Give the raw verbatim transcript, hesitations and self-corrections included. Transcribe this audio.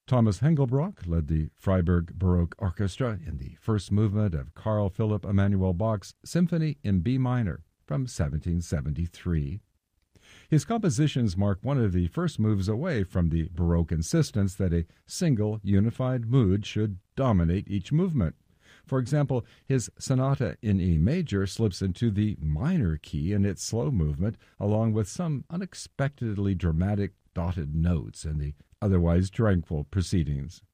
Thomas Engelbrock led the Freiburg Baroque Orchestra in the first movement of Carl Philipp Emanuel Bach's Symphony in B minor from seventeen seventy-three. His compositions mark one of the first moves away from the Baroque insistence that a single, unified mood should dominate each movement. For example, his Sonata in E major slips into the minor key in its slow movement, along with some unexpectedly dramatic dotted notes in the otherwise tranquil proceedings.